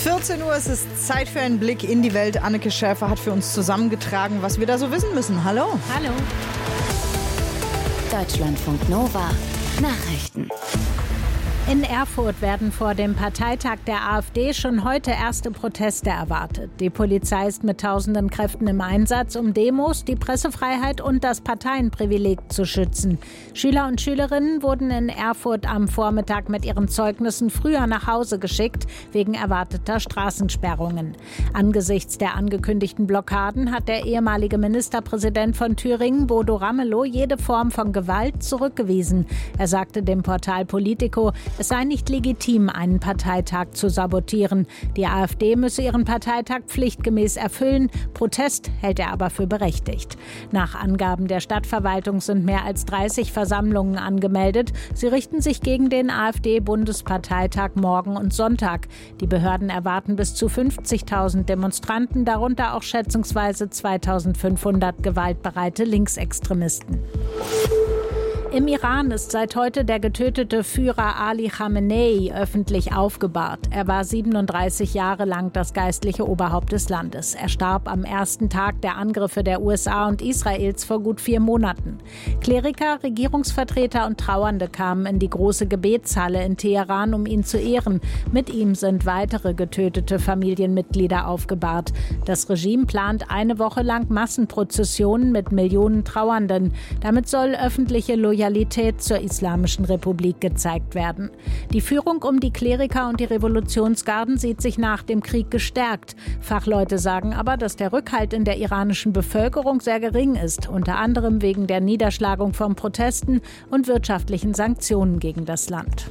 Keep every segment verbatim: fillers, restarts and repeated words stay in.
vierzehn Uhr, es ist Zeit für einen Blick in die Welt. Anneke Schäfer hat für uns zusammengetragen, was wir da so wissen müssen. Hallo. Hallo. Deutschlandfunk Nova. Nachrichten. In Erfurt werden vor dem Parteitag der AfD schon heute erste Proteste erwartet. Die Polizei ist mit tausenden Kräften im Einsatz, um Demos, die Pressefreiheit und das Parteienprivileg zu schützen. Schüler und Schülerinnen wurden in Erfurt am Vormittag mit ihren Zeugnissen früher nach Hause geschickt, wegen erwarteter Straßensperrungen. Angesichts der angekündigten Blockaden hat der ehemalige Ministerpräsident von Thüringen, Bodo Ramelow, jede Form von Gewalt zurückgewiesen. Er sagte dem Portal Politico, es sei nicht legitim, einen Parteitag zu sabotieren. Die AfD müsse ihren Parteitag pflichtgemäß erfüllen. Protest hält er aber für berechtigt. Nach Angaben der Stadtverwaltung sind mehr als dreißig Versammlungen angemeldet. Sie richten sich gegen den AfD-Bundesparteitag morgen und Sonntag. Die Behörden erwarten bis zu fünfzigtausend Demonstranten, darunter auch schätzungsweise zweitausendfünfhundert gewaltbereite Linksextremisten. Im Iran ist seit heute der getötete Führer Ali Khamenei öffentlich aufgebahrt. Er war siebenunddreißig Jahre lang das geistliche Oberhaupt des Landes. Er starb am ersten Tag der Angriffe der U S A und Israels vor gut vier Monaten. Kleriker, Regierungsvertreter und Trauernde kamen in die große Gebetshalle in Teheran, um ihn zu ehren. Mit ihm sind weitere getötete Familienmitglieder aufgebahrt. Das Regime plant eine Woche lang Massenprozessionen mit Millionen Trauernden. Damit soll öffentliche Loyalität Loyalität zur Islamischen Republik gezeigt werden. Die Führung um die Kleriker und die Revolutionsgarden sieht sich nach dem Krieg gestärkt. Fachleute sagen aber, dass der Rückhalt in der iranischen Bevölkerung sehr gering ist, unter anderem wegen der Niederschlagung von Protesten und wirtschaftlichen Sanktionen gegen das Land.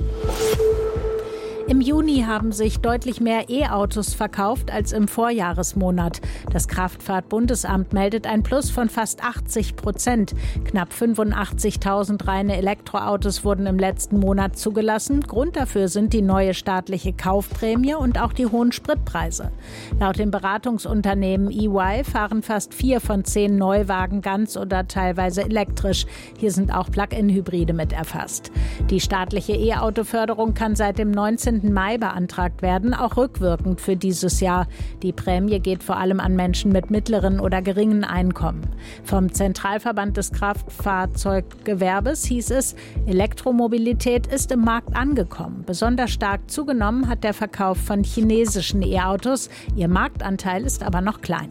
Im Juni haben sich deutlich mehr E-Autos verkauft als im Vorjahresmonat. Das Kraftfahrt-Bundesamt meldet ein Plus von fast achtzig Prozent. Knapp fünfundachtzigtausend reine Elektroautos wurden im letzten Monat zugelassen. Grund dafür sind die neue staatliche Kaufprämie und auch die hohen Spritpreise. Laut dem Beratungsunternehmen E Y fahren fast vier von zehn Neuwagen ganz oder teilweise elektrisch. Hier sind auch Plug-in-Hybride mit erfasst. Die staatliche E-Auto-Förderung kann seit dem neunzehnten Mai beantragt werden, auch rückwirkend für dieses Jahr. Die Prämie geht vor allem an Menschen mit mittleren oder geringen Einkommen. Vom Zentralverband des Kraftfahrzeuggewerbes hieß es, Elektromobilität ist im Markt angekommen. Besonders stark zugenommen hat der Verkauf von chinesischen E-Autos. Ihr Marktanteil ist aber noch klein.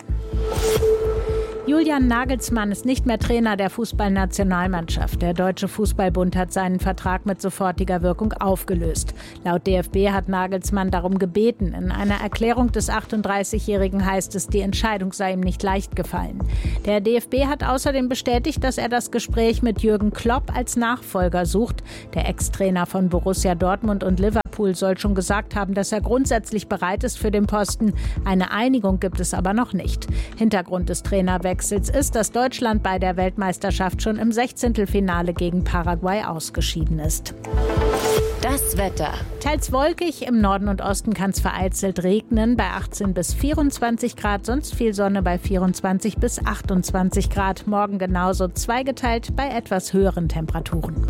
Julian Nagelsmann ist nicht mehr Trainer der Fußballnationalmannschaft. Der Deutsche Fußballbund hat seinen Vertrag mit sofortiger Wirkung aufgelöst. Laut D F B hat Nagelsmann darum gebeten. In einer Erklärung des achtunddreißigjährigen heißt es, die Entscheidung sei ihm nicht leicht gefallen. Der D F B hat außerdem bestätigt, dass er das Gespräch mit Jürgen Klopp als Nachfolger sucht. Der Ex-Trainer von Borussia Dortmund und Liverpool soll schon gesagt haben, dass er grundsätzlich bereit ist für den Posten. Eine Einigung gibt es aber noch nicht. Hintergrund des Trainerwechsels ist, dass Deutschland bei der Weltmeisterschaft schon im Sechzehntelfinale gegen Paraguay ausgeschieden ist. Das Wetter. Teils wolkig, im Norden und Osten kann es vereinzelt regnen, bei achtzehn bis vierundzwanzig Grad, sonst viel Sonne bei vierundzwanzig bis achtundzwanzig Grad. Morgen genauso zweigeteilt bei etwas höheren Temperaturen.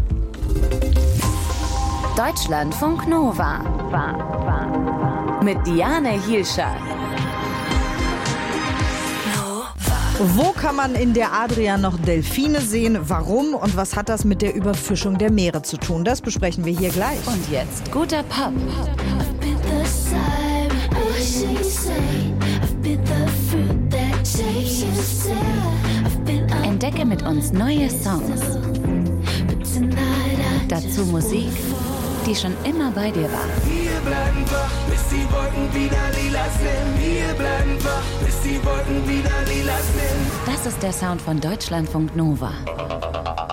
Deutschlandfunk Nova. Mit Diane Hielscher. Wo kann man in der Adria noch Delfine sehen? Warum und was hat das mit der Überfischung der Meere zu tun? Das besprechen wir hier gleich. Und jetzt guter Pop. Entdecke mit uns neue Songs. Dazu Musik, die schon immer bei dir war. Wir bleiben wach, bis die Wolken wieder lila sind. Wir bleiben wach, bis die Wolken wieder lila sind. Das ist der Sound von Deutschlandfunk Nova.